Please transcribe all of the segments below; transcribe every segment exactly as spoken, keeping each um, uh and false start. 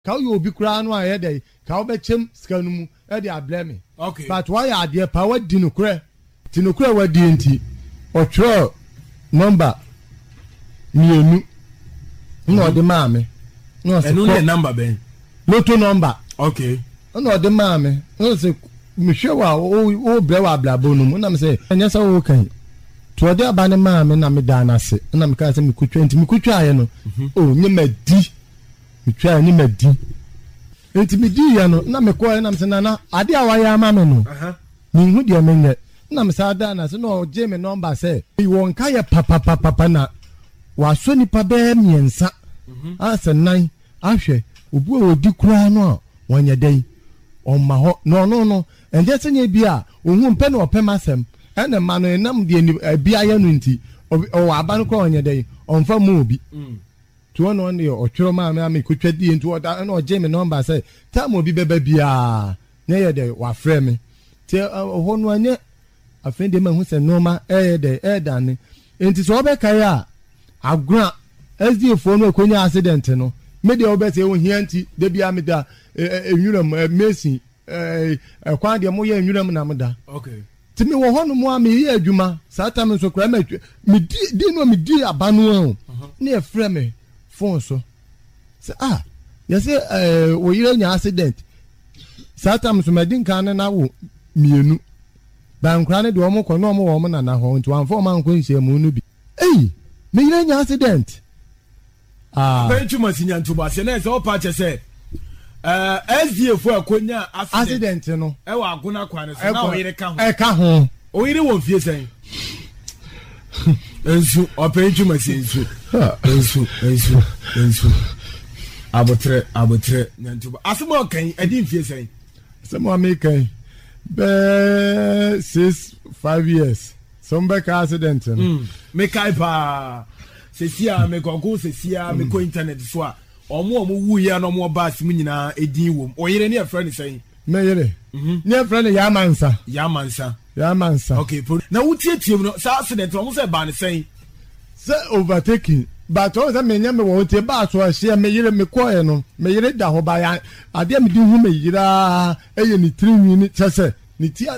ka you obi kura no aye dey ka obechem sika no mu e dey ablame okay but why are there power dinukure tinukure wa di enti otro number mienu no de maame no se no number ben loto number okay no de maame no se mi hwe wa o bre wa blabo no mu na me se anya sa wo kan to de aba ne maame na me da na se na me ka se mi kutwa enti mi kutwa aye no o nye madi mi twa ni madi enti mi di ya no na me ko na me se na ade a wa ya ma me no aha mi hu de me nye na me sa da na se no je me number se i won ka ye papa papa papa na wa so nipa be miensa asa nan ahwe obu a odi kura no wanya dai on ma ho no no no enje senye bia ohun pe na opem asem ene ma no enam de bia ya no nti o aban ko onye dai on fa mu obi to no ne o tworo ma me amekotwa die nti o da na o je me number say time obi beba bia na ye de wa frɛ me te ho no anye afende ma hu se noma eh de eh dan nti so obe kai a agura S D F no ekonya accident no me de obe se wo hianti de bia me da enwuram Messi eh kwan de mo ye enwuram na me da okay timi wo ho no mo am ye adwuma sata me so kra me me di no me di abanu o na e frɛ me phone so say ah you say eh wo yire nya accident sata me so me din kan na wo mienu ban kra ne de o mo ko no mo wo mo na na ho nti wan fo man ko nhye mu no bi eh me yire nya accident ah benchu masinya ntuba se na se o pa che se eh S D F akonya accident no e wa aguna kwa ne so na o yire ka ho e ka ho o yire wo fie sen ensu o benchu masinya ensu ensu ensu ensu abotre abotre ntuba asemo kan edi fie sen asemo american be six five years some back accident no mm me kai pa sesia me konko sesia me ko internet so a omo omo wu ya no omo ba sim nyina edin wom oyire ne afra ne sen me yire ne afra ne ya mansa ya mansa ya mansa okay na wutie tie no sa accident omo se ba ne sen se overtaking but o se me nya me wo tie ba so ahia me yire me ko e no me yire da ho ba ya ade me di hu me yira eye ni trinwi ni chese ni tia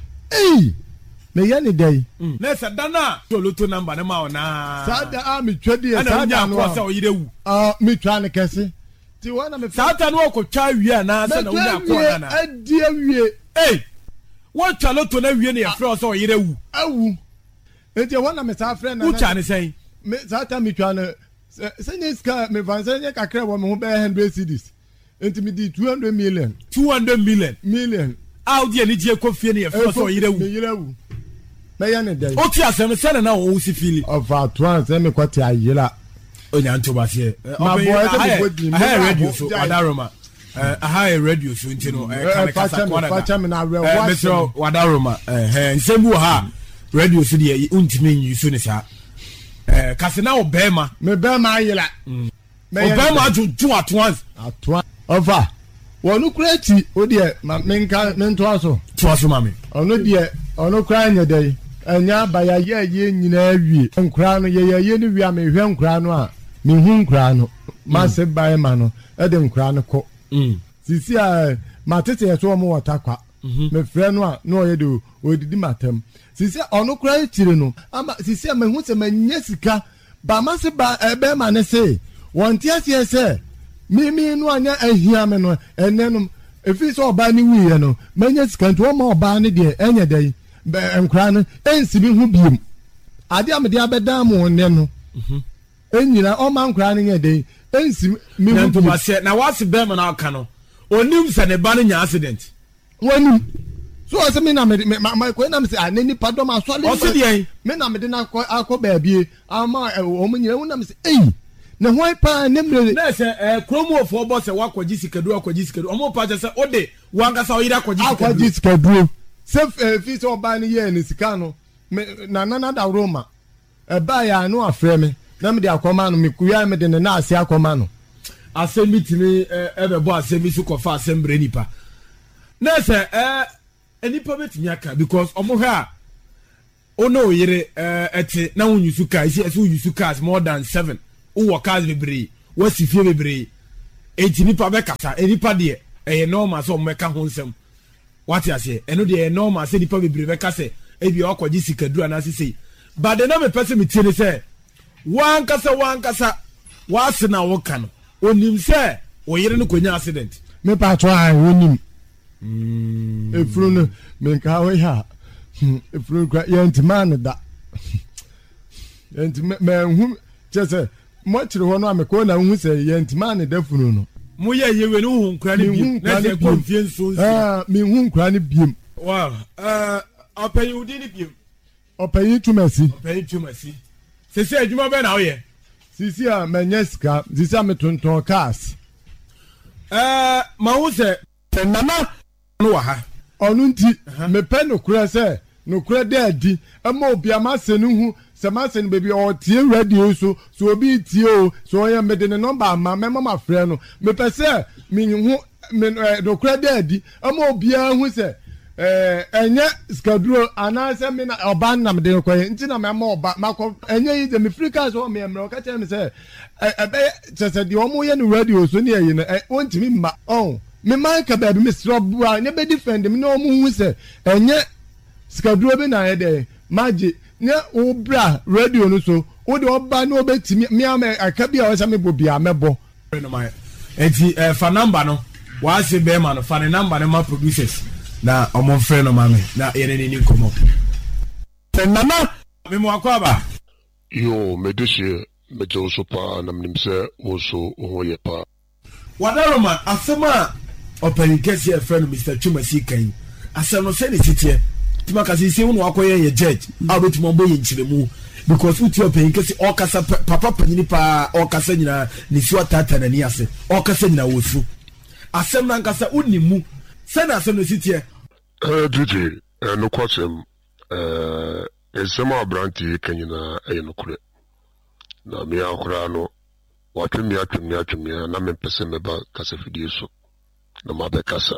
eh me ya ni dai na sa dana to loto number na ma ona sa da a mi twedi e sa da no sa o yire wu ah mi twa ne kese ti wana me sa ta no ko twa wi na sa na wu akwa na adi awie eh wo twa loto na wi na ya fra so o yire wu awu enti wana me sa fra na wu twa ne sen me sa ta mi twa na se ne ska me van se ne kakra wo me ho be one hundred cedis enti mi di two hundred million two hundred million million audi ani je ko fie na ya fra so o yire wu me yire wu me ya ne dai o ti asem se na o si fili of at once me kwati ayira onya nto ba se ma boy se me bodi me radio so wadaroma eh aha radio so ntino eh kana kasa kwana fa me na we watch metro wadaroma eh nsembu ha radio so de untimi nyi so ne sa eh kase na obema me bema ayira obema ajuju at once at once over wonu kreti o de ma menka mento aso to aso mame ono de ono kra nya dai anya baya ye ye nyina awie nkra no ye ye ni wi me hwe nkra no a me hu nkra no ma se bae ma no e de nkra no ko mm sisi a ma tete ye so mo wata kwa me frɛ no a no ye do odidi matam sisi ono kra tire no ama sisi a me hu se manya sika ba ma se ba ebe ma ne se won tie se se mi mi no anya ahia me no enenum efi so oba ni wi ye no manya sika nto ma oba ne de enya dai be enkra no ensi bi hu biem ade amede abeda mo ne no mhm enyina o ma nkra no nye dai ensi mi hu nto ba se na wase be ma na aka no onim se ne ba no nya accident wonim so ase me na me ma ko na me se anani padom asole o se de me na me de na akọ ba bie ama o mo nyina wo na me se ei na hwan pa ne mre na se eh kromofo bo se wakwaji sikadu akwaji sikadu omo pa se ode wangasa o yira akwaji sikadu akwaji sikadu se fi so ba ni ye ni sika no na na na da roma e ba ya no afre me na me de akoma no me kuya me de na ase akoma no asemi tini e be bo asemi su kofa asembre nipa na se eh enipa betimi aka because omo ha ono yire eh ete na unyusu ka isi ese unyusu cars more than seven uwo cars bebre wasi fie bebre enti nipa be kasa nipa de e normal so mmeka ho nsem what ase eno de normal se nipa bebre be kasa e bi okwaji sikadura na sisi but the na me person me tie ne say wan kasa wan kasa wase na wo ka no onim se o yere no konya accident me pa to ai wonim mm efuru no me ka we ha efuru kwa yentima da yentima me hu chese mo chire ho no ameko na hu se yentima ne da furu no mo ye yewe no hu nkra ne bi na se confiance so ah me hu nkra ne biem wow uh open you did biem open you tumasi open you tumasi se se adwuma be na wo ye sisi a menyeska sisi a metonton cars eh ma wo se nana no wa ha onu nti me pe no kura se no kura de adi ama obi amase no hu se mase no baby o tie radio so so obi tie o so oya me de ne number ama me mama frɛ no me pe se me hu me no kura de adi ama obi a hu se eh enye skaduro anase me na oba nam de ko nti na me ma oba makọ enye yi de me frika so me emre o ka tell me say ebe chese de omo ye no radio so ne yi no wonti mi ma oh me man ka ba bi me srobu a ne be defend me no omo hu se enye skaduro be na ye de magi ne obra radio no so wo de oba no obetimi me am aka bia o se me bobia mebo no my enti eh fa number no wa se be ma no fa ne number ne ma producers na ọmọ fẹ no mami na yẹn ni ni nkomo. Nana mi mu akọ ba. Yo medese meje oso pa na mnim sẹ oso oho ye pa. Wadaroma asema openi kesi e friend Mister Chumasi kan. Asem no se ne titie. Tima kasi se wonu akoye ye judge. A beti mo boye nchiremu because uti openi kesi okasa papa panini pa okasa nyina ni si watata na ni ase. Okasa nyina wosu. Asem na nkasa unimu Sena se no sitie eh didi no kwasem eh esema abranti kanyina eh no kure na me akura no watwemi atwemi atwemi na me pese me ba kasa fidie so na ma be kasa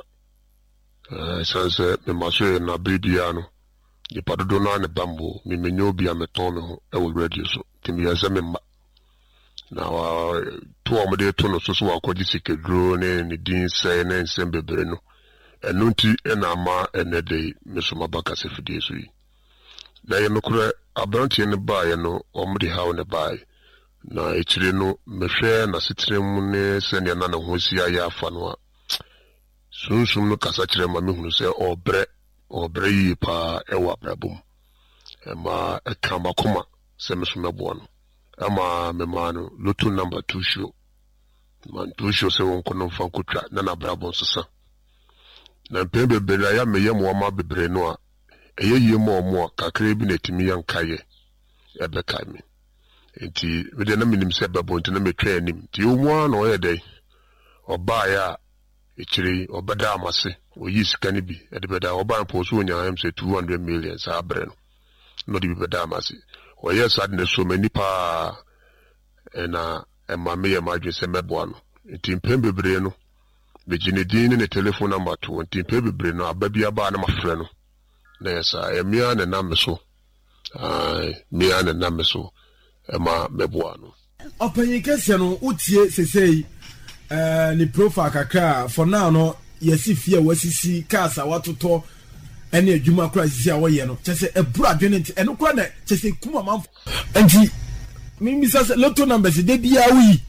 eh sanse me maso na bedia no di padodo na ne bambo me menyo bia me ton me ho e wo radio so timi ya se me ma na wa to o me de to no so so akodi sikedro ne ne din se ne nsembebere no enunti ena ma enede mesoma baka se fidie so yi na ye mekure abrantie ne bae no omde hawo ne bae na echire no mehwe na sitrem ne se ne na na hosi aya afa no a sunsum no kasa kire ma mehunu se obre obre yi pa ewa brabum ema ekamba koma se mesoma bo no ama memano lotu number two show man two show se won kono fa kutwa na na brabum sesa na pembe bela ya meye mo ma bebre no a eye ye mo mo kakra bi na timi yankaye ebe kai mi enti we de na minim se bebo enti na metwa anim ti omu na oye dey oba ya echiri obada amase oyi sika ni bi e de beda oba mpo so onya am se two hundred million sa abre no no de beda amase oye sad ne so mani pa ena e ma me ye ma dwe se mebo no enti pembe bre no Bejine dini ne telephone number two nti pebebre no ababia ba na mafre no na yesa emia ne nameso ai mia ne nameso ema meboa no opanyi kese no utie sesei eh ni profile kakra for now no yesi fie wasisi kasa watoto ene adwuma kra sisi a woye no chese ebura dwene nti eno kra na chese kuma manfo nti mimi sasa lotto numbers de bia wi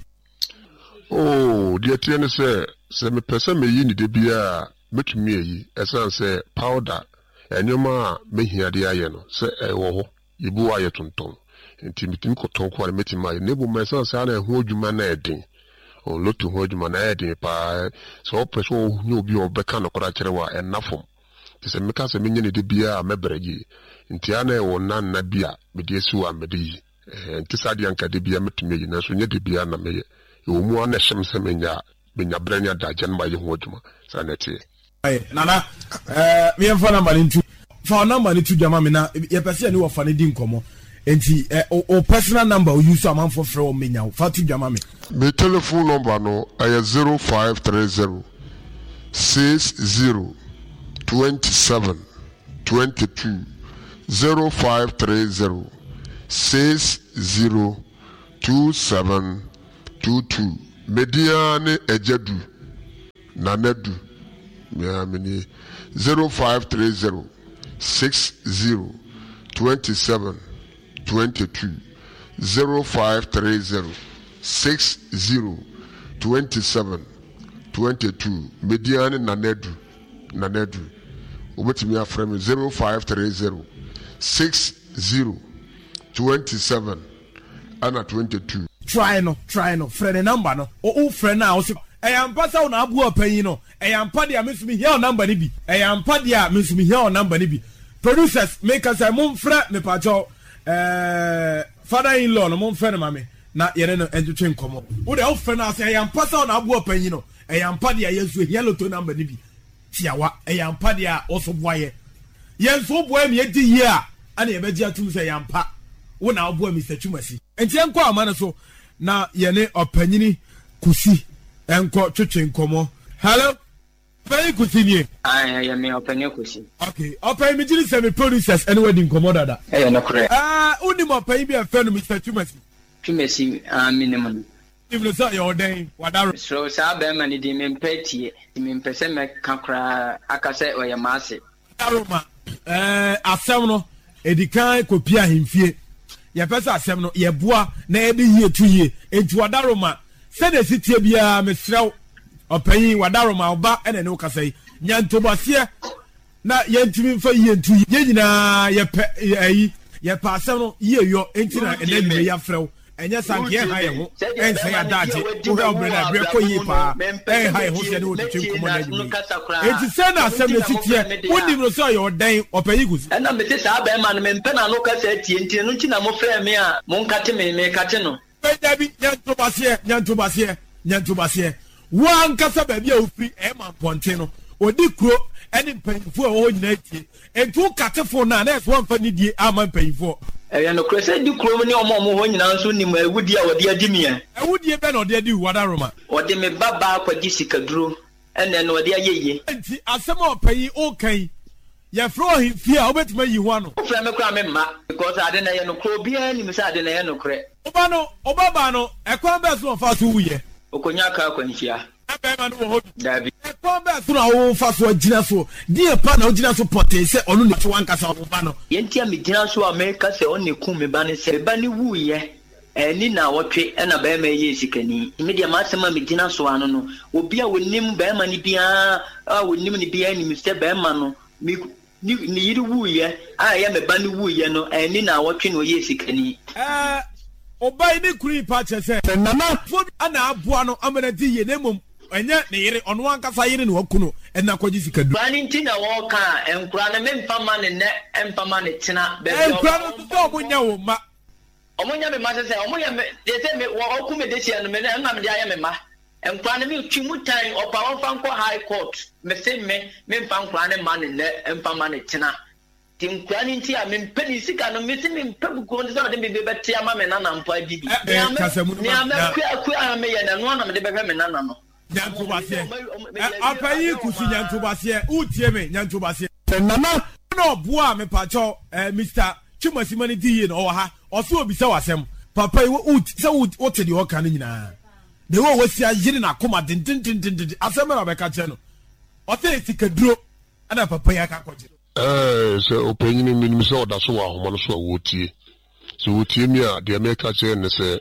oh dia tiene se se me pese me yi ni de bia metumi yi esan se powder enyoma mehia de aye no se ewo ho ibu aye tonton enti mitimi koton ko ale metimi aye nebu me esan se ana ho adwuma na edin o lotu ho adwuma na edin pa so pese o hu obi obeka no kora kire wa enafom ti se meka se menye ni de bia mebregi enti ana ewo nan na bia me de esi wa me de yi enti sade anka de bia metumi yi na so nye de bia na meye o mu ana shem se menya benya branya da jan ma ye ho adwuma sanete ai nana eh me mfa number ni tu fa number ni tu jama me na ye pese ni wo fa ni di nkomo enti o personal number o use am for frɛ o menya fa tu jama me me telephone number no ay zero five three zero six zero two seven two two zero five three zero six zero two seven two two Mediane Ejedu Nanedu Miamini zero five three zero six zero twenty seven twenty two zero five three zero six zero twenty seven twenty two Mediane Nanedu Nanedu Ubetimi aframe zero five three zero six zero twenty seven and twenty two. Try no, try no, friend number no. O friend now. I am pasa on abu opay no. I am padia miss me here number nibi. I am padia miss me here number nibi. Producers make us a mum friend me pacho. Uh, father-in-law no mum friend mami. Na yere no entertain komo. O de friend now say I am pasa on abu opay no. I am padia yesu yellow to number nibi. Tiawa. I am padia also boye. Yen so boy me di year. Ani ebeji atum say I am pa. Wo na abu Mister Chumasi. Enti enko amana so na yene opanyini kusi enko twetwe nkomo. Hello. Pay kusi ni. Ah, ya me opanye kusi. Okay. Opany mi jini se me producers anywhere din nkomo dada. Eh no kure. Ah, uni mo opany bi afa no Mister Chumasi. Chumasi ah minimum. Even so your day wadaro. So sa be ma ni di me mpatie. Me mpese me kakra akase oyamase. Aroma. Eh asem no edikan kopia himfie. Ya pesa asem no ye boa na e de yie tu yie enti wadaroma se de sitie bia mesrew opanyi wadaroma oba ene ne ukasai nyantobase na yentimi mfa yie tu yie nyina ye pe ayi ye pa asem no yie yo enti na ene ni ya frew enye sanke ha ye ho ense ya daje wo he obre na bre ko yie pa en ha ye ho se ne otwe nkomo na ni enti se na asem ne sitie woni no so ye odan opanyi gusi na me se sa ba ma no me mpe na no ka sa tie ntie no nti na mo frɛ me a mo nkate me me kate no pe dabi nyantobase nyantobase nyantobase wo ankasa ba bia ofri e ma ponte no odi kuro ene mpanyifo a wo nyina tie entu katefo na na eso amfa ni die ama mpanyifo eh no kuro se di kuro ni omo omo ho nyina nso ni ma ewudi a wode adi mi e ewudi be na ode adi wadaroma ode me baba kwagi sikaduro ene no ode ayeye enti asema opanyi okan ya fro himfie a obetima yi ho ano ofra me kura me ma because ade na ye no kuro bia ni me sa ade na ye no kure oba no oba ba no ekwan be so fa so wuye okonya ka akwanhia ebe ma no ho dabi ekwan be so na wo fa so agina so die pa na ogina so pote se onu ne twa nkasa oba no yenti a me gina so America se on ne ku me ba ne se ba ne wuye eni na wotwe na ba ma ye sikani media ma sema me gina so ano no obi a wonim ba ma ni bia a wonim ni bia ni Mister ba ma no mi ni ni yiri wuye a ya me ba ni wuye no eni na wotwe no ye sikani eh oba ni kuri pa chese nana fo ana aboa no amana di ye nemom enye ne yire ono ankasa yire ne wakuno ena kwaji sikadu bani ntina wo ka enkura na me mfama ne ne empama ne tina be enkura no to omunya wo ma omunya me ma se omunya me de se me wo okume de tia no me na me de aya me ma enkura na me twimutan opa won fa nko high court me se me me mfa nkura ne ma ne ne empama ne tina tinkwani nti a me mpani sika no me se me mpabu ko de so de me be tia ma me na na mpa bibi ni ama ku aku a me ye na no na me de be me na na no nyantobase apayi kusi nyantobase utie me nyantobase nana no boa me pacho eh Mister Chumasi mani di no ha oso obisa wasem papa ut se ut de o kan nyina de wo wasia yiri na koma din din din din asem na be ka che no o te sikaduro ana papa ya ka koje eh so openyini minim so oda so wa homo no so wotie so wotie mi a de me ka che ne se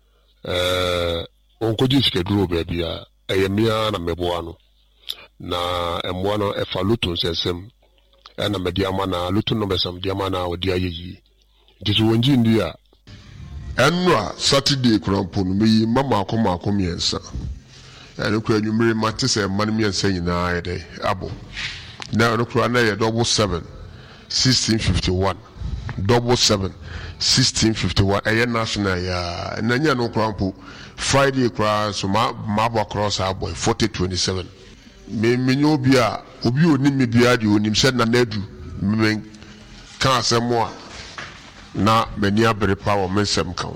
eh onkoji sikaduro ba bia eyemia na meboa no na emwa no efa lutu nsesem na mediama na lutu no besam diama na odi ayeyi diso wonji ndi a enwa Saturday krampo no meyi mama akoma akomiensa ene kwa nwumire mate se man miensa nyina ayede abo na ene kwa na ye double seven sixteen fifty-one double seven sixteen fifty-one eye national ya na nya no krampo Friday kwa so ma mabo cross our boy forty twenty-seven me me obi a obi oni me bia de onim se na nadu me ka asemo na mani abere pa wo mensem kan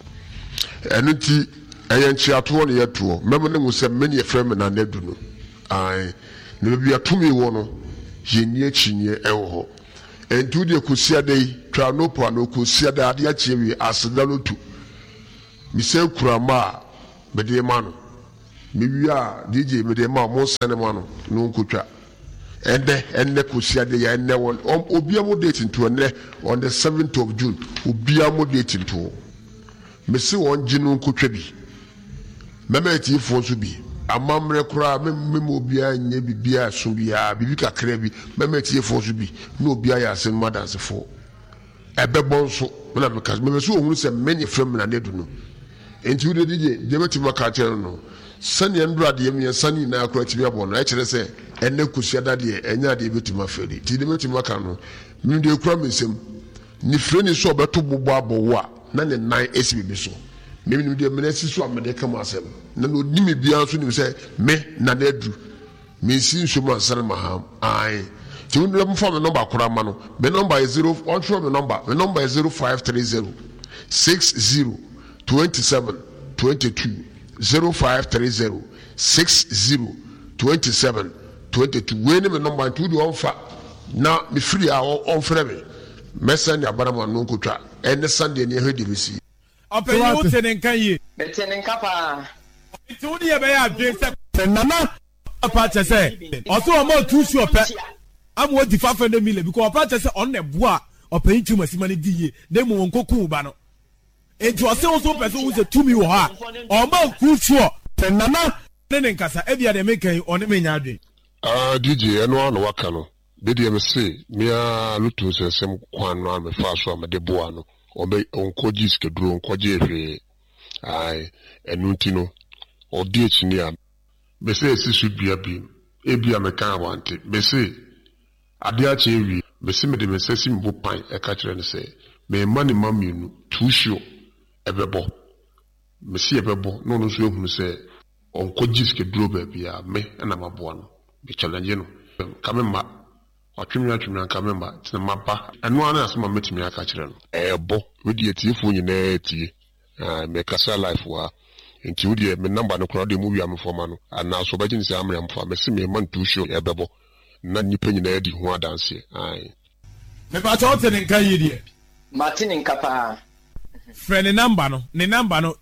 enunti eye nchiato ne yeto memo ne ngusem me ne frem na nadu no ai ne bia tumi wo no yeni achinye ewo ho entu de kusia dei twa no po na kusia da ade achiewi asedalotu mise kurama bede ma no me wi a D J me de ma mo sene ma no no nkotwa ende ende kosia de ya ende won obia mo date into ende on the seventh of June obia mo date into me se won ginu nkotwa bi meme ti fo so bi amamre kura me me obia nya bibia so bia bibi kakra bi meme ti fo so bi no obia ya sen madanse fo ebe bonso na me ka me so ohun se menye frem na nedu no enti wo de D J de beti maka chere no sani ndura de yemi sani na akura tibi abo na chere se enne kusia da de enya de beti mafeli ti de beti maka no mi de kura mesem ni freni so obeto bobo abo wa na ne nine S B B so me mi de me nesi so amede kama asem na no nimi bia so ni se me na na adu me sin so ma sare maham ai ti wo dem form number akura ma no me number is zero on show me number me number is zero five three zero six zero twenty-seven twenty-two zero five three zero six zero twenty-seven twenty-two when me number two do on fa na me free a on frɛ me message abana no nkotwa ene Sunday ne he de bisi open you tenen kan ye betenen kapa ti wo de be ya dwe se nana apa che se oso o ma tu su ope am wo di five hundred million because apa che se on na boa open tu masima ne di ye na mu won koku ba no enti ose oso person wo se tumi wo ha o ma ku suo nana ne ne nkasa e bia de mekan on me nya adwen ah D J eno anu waka no de de me se me a lutu se sem kwan no me fa so amede boa no obe onkoji skeduro onkoji ehwe ai enunti no odi echini a me se esi su bia bi e bia me kan wante me se ade a che wi me se me de me se si mbo pan e ka kire ne se me mani mamienu tushio ebebo me si ebebo no no so ehunu se onkoji skeduro ba bia me na maboa no be challenge no kamemma atwemya atwemya kamemma tina mapa eno ana asema metimi aka kire no ebo wedi etifo nyina etie ah me kasa life wa enti wodi me number no kora de mu wi amfoma no ana so bagin se amre amfa me se me man tu show ebebo na nipa nyina edi ho adanse ai me ba tawte ne kan ye die martin nkapa friend number no ne number no